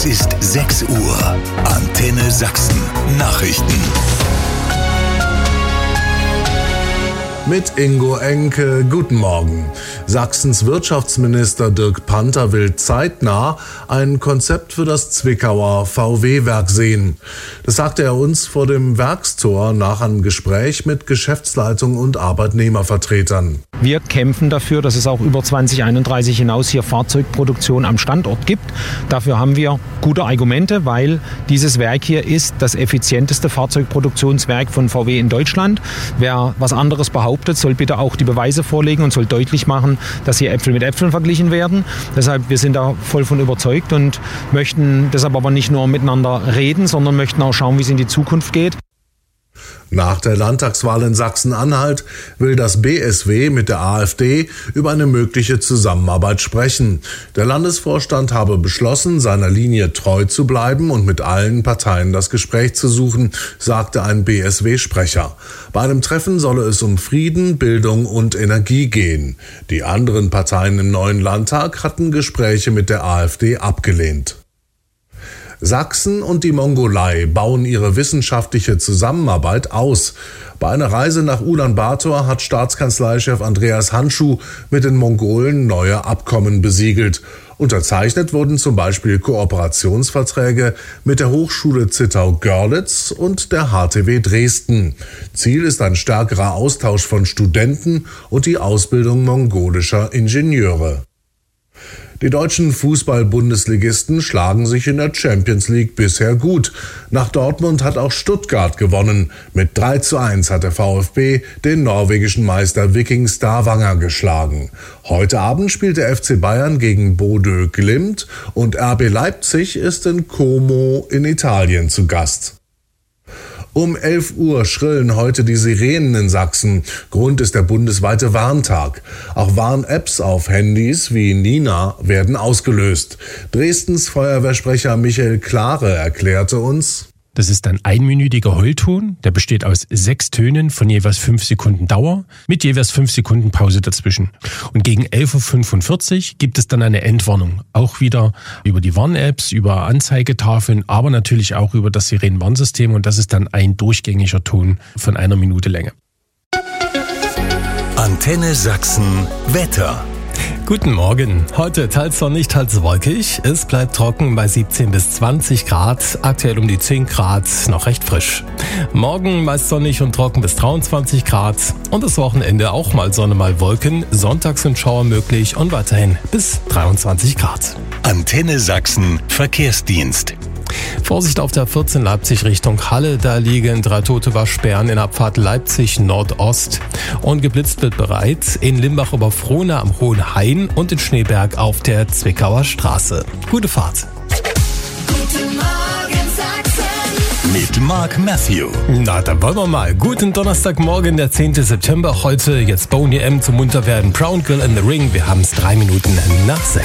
ist 6 Uhr. Antenne Sachsen. Nachrichten. Mit Ingo Enke, guten Morgen. Sachsens Wirtschaftsminister Dirk Panther will zeitnah ein Konzept für das Zwickauer VW-Werk sehen. Das sagte er uns vor dem Werkstor nach einem Gespräch mit Geschäftsleitung und Arbeitnehmervertretern. Wir kämpfen dafür, dass es auch über 2031 hinaus hier Fahrzeugproduktion am Standort gibt. Dafür haben wir gute Argumente, weil dieses Werk hier ist das effizienteste Fahrzeugproduktionswerk von VW in Deutschland. Wer was anderes behauptet, soll bitte auch die Beweise vorlegen und soll deutlich machen, dass hier Äpfel mit Äpfeln verglichen werden. Deshalb, wir sind da voll von überzeugt und möchten deshalb aber nicht nur miteinander reden, sondern möchten auch schauen, wie es in die Zukunft geht. Nach der Landtagswahl in Sachsen-Anhalt will das BSW mit der AfD über eine mögliche Zusammenarbeit sprechen. Der Landesvorstand habe beschlossen, seiner Linie treu zu bleiben und mit allen Parteien das Gespräch zu suchen, sagte ein BSW-Sprecher. Bei einem Treffen solle es um Frieden, Bildung und Energie gehen. Die anderen Parteien im neuen Landtag hatten Gespräche mit der AfD abgelehnt. Sachsen und die Mongolei bauen ihre wissenschaftliche Zusammenarbeit aus. Bei einer Reise nach Ulaanbaatar hat Staatskanzleichef Andreas Handschuh mit den Mongolen neue Abkommen besiegelt. Unterzeichnet wurden zum Beispiel Kooperationsverträge mit der Hochschule Zittau-Görlitz und der HTW Dresden. Ziel ist ein stärkerer Austausch von Studenten und die Ausbildung mongolischer Ingenieure. Die deutschen Fußball-Bundesligisten schlagen sich in der Champions League bisher gut. Nach Dortmund hat auch Stuttgart gewonnen. Mit 3:1 hat der VfB den norwegischen Meister Viking Stavanger geschlagen. Heute Abend spielt der FC Bayern gegen Bodø Glimt und RB Leipzig ist in Como in Italien zu Gast. Um 11 Uhr schrillen heute die Sirenen in Sachsen. Grund ist der bundesweite Warntag. Auch Warn-Apps auf Handys wie Nina werden ausgelöst. Dresdens Feuerwehrsprecher Michael Klare erklärte uns: Das ist ein einminütiger Heulton, der besteht aus 6 Tönen von jeweils 5 Sekunden Dauer mit jeweils 5 Sekunden Pause dazwischen. Und gegen 11:45 Uhr gibt es dann eine Endwarnung. Auch wieder über die Warn-Apps, über Anzeigetafeln, aber natürlich auch über das Sirenenwarnsystem. Und das ist dann ein durchgängiger Ton von 1 Minute Länge. Antenne Sachsen Wetter. Guten Morgen. Heute teils sonnig, teils wolkig. Es bleibt trocken bei 17 bis 20 Grad. Aktuell um die 10 Grad, noch recht frisch. Morgen meist sonnig und trocken bis 23 Grad. Und das Wochenende auch mal Sonne, mal Wolken. Sonntags sind Schauer möglich und weiterhin bis 23 Grad. Antenne Sachsen Verkehrsdienst. Vorsicht auf der 14 Leipzig Richtung Halle, da liegen 3 tote Waschbären in Abfahrt Leipzig Nordost. Und geblitzt wird bereits in Limbach-Oberfrohna am Hohen Hain und in Schneeberg auf der Zwickauer Straße. Gute Fahrt. Guten Morgen Sachsen. Mit Mark Matthew. Na, dann wollen wir mal. Guten Donnerstagmorgen, der 10. September. Heute jetzt Boney M. zum Munterwerden. Brown Girl in the Ring. Wir haben es 3 Minuten nach 6.